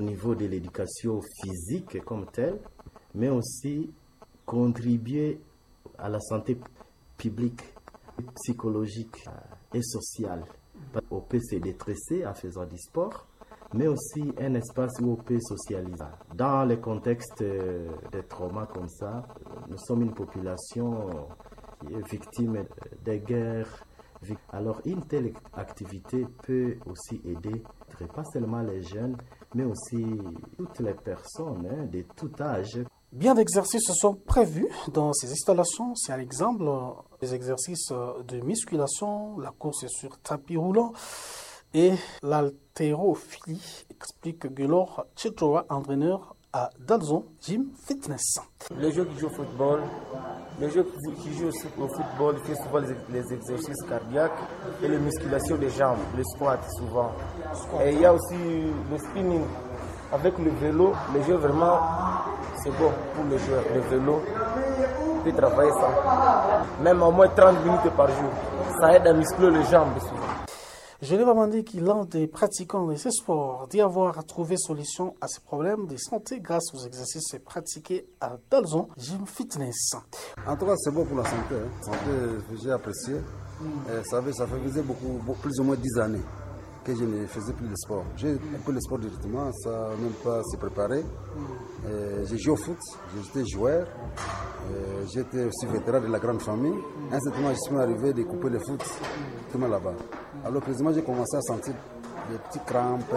au niveau de l'éducation physique comme telle, mais aussi contribuer à la santé publique, psychologique et sociale. On peut se détresser en faisant du sport, mais aussi un espace où on peut socialiser. Dans le contexte des traumas comme ça, nous sommes une population victime des guerres. Alors une telle activité peut aussi aider, pas seulement les jeunes, mais aussi toutes les personnes de tout âge. Bien d'exercices sont prévus dans ces installations. C'est à l'exemple des exercices de musculation, la course sur tapis roulant et l'haltérophilie, explique Gulor Chitroa, entraîneur à Dalzon Gym Fitness. Les jeux qui jouent au football, les jeux qui jouent au football font souvent les exercices cardiaques et les musculations des jambes, le squat souvent. Et il y a aussi le spinning. Avec le vélo, les jeux vraiment, c'est bon pour les joueurs. Le vélo, on peut travailler ça. Même au moins 30 minutes par jour. Ça aide à muscler les jambes souvent. Je l'ai vraiment dit qu'il l'un des pratiquants de ces sports dit avoir trouvé solution à ses problèmes de santé grâce aux exercices pratiqués à Dalzon Gym Fitness. En tout cas, c'est bon pour la santé. Santé, j'ai apprécié. Ça faisait plus ou moins 10 années que je ne faisais plus de sport. J'ai un peu le sport directement, ça même pas se préparer. J'ai joué au foot, j'étais joueur, j'étais aussi vétéran de la grande famille. Un certain moment, je suis arrivé de couper le foot là-bas. Alors précisément, j'ai commencé à sentir des petites crampes,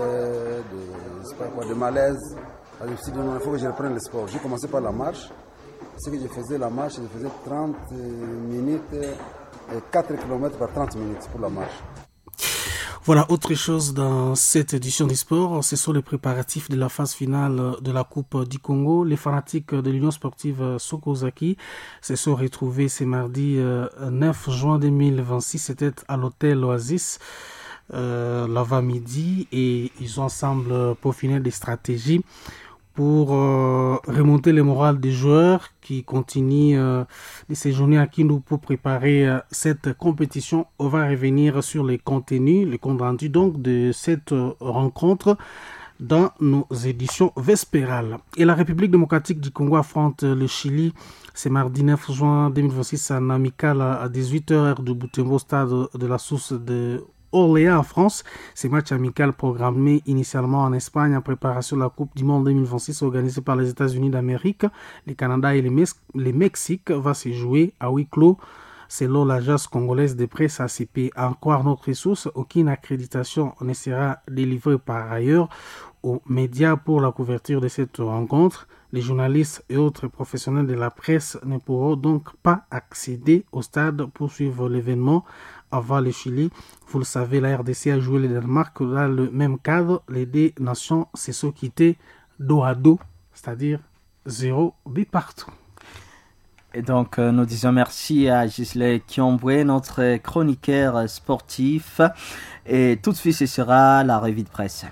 des malaises. Alors, je me suis dit, non, il faut que je reprenne le sport. J'ai commencé par la marche. Ce que je faisais, la marche, je faisais 30 minutes, 4 km par 30 minutes pour la marche. Voilà, autre chose dans cette édition du sport, ce sont les préparatifs de la phase finale de la Coupe du Congo. Les fanatiques de l'Union sportive Sokozaki se sont retrouvés ce mardi 9 juin 2026. C'était à l'hôtel Oasis l'avant-midi et ils ont ensemble peaufiné des stratégies pour remonter le moral des joueurs qui continuent de séjourner à Kindu pour préparer cette compétition. On va revenir sur les contenus, le compte rendu donc de cette rencontre dans nos éditions vespérales. Et la République démocratique du Congo affronte le Chili ce mardi 9 juin 2026 en amical à 18h heure de Butembo, stade de la source de Orléans en France. Ces matchs amicaux programmés initialement en Espagne en préparation de la Coupe du Monde 2026 organisée par les États-Unis d'Amérique, le Canada et le Mexique va se jouer à huis clos selon l'agence congolaise de presse ACP. À en croire notre source, aucune accréditation ne sera délivrée par ailleurs aux médias pour la couverture de cette rencontre. Les journalistes et autres professionnels de la presse ne pourront donc pas accéder au stade pour suivre l'événement. Avant le Chili, vous le savez, la RDC a joué le Danemark dans le même cadre. Les deux nations se sont quittées dos à dos, c'est-à-dire 0 but partout. Et donc, nous disons merci à Gisèle Kiomboué, notre chroniqueur sportif. Et tout de suite, ce sera la revue de presse.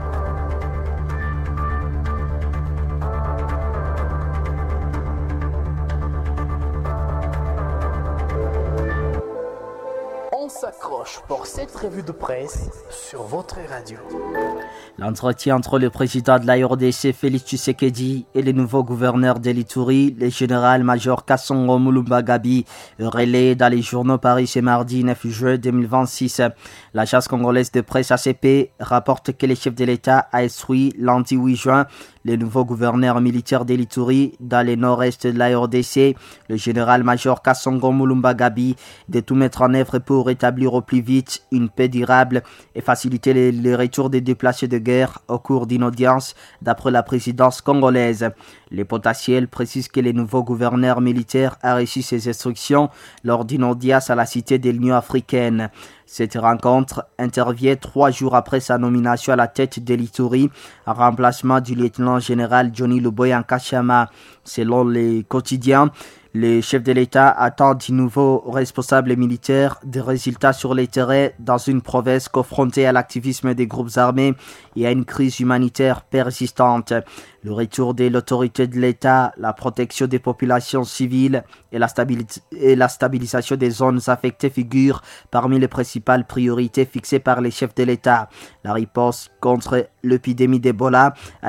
S'accroche pour cette revue de presse sur votre radio. L'entretien entre le président de la RDC, Félix Tshisekedi, et le nouveau gouverneur de l'Ituri, le général-major Kasongo Mulumba Gabi, relayé dans les journaux Paris ce mardi 9 juin 2026. L'agence congolaise de presse ACP rapporte que le chef de l'État a instruit lundi 8 juin le nouveau gouverneur militaire de l'Ituri dans le nord-est de la RDC, le général-major Kasongo Mulumba Gabi, de tout mettre en œuvre pour rétablir au plus vite une paix durable et faciliter le retour des déplacés de guerre au cours d'une audience d'après la présidence congolaise. Le potentiel précise que le nouveau gouverneur militaire a reçu ses instructions lors d'une audience à la cité de l'Union africaine. Cette rencontre intervient 3 jours après sa nomination à la tête de l'Ituri, en remplacement du lieutenant général Johnny Luboya Nkashama. Selon les quotidiens, Le chef de l'État attend du nouveau responsable militaire des résultats sur les terrains dans une province confrontée à l'activisme des groupes armés et à une crise humanitaire persistante. Le retour de l'autorité de l'État, la protection des populations civiles et la stabilisation des zones affectées figurent parmi les principales priorités fixées par les chefs de l'État. La réponse contre l'épidémie d'Ebola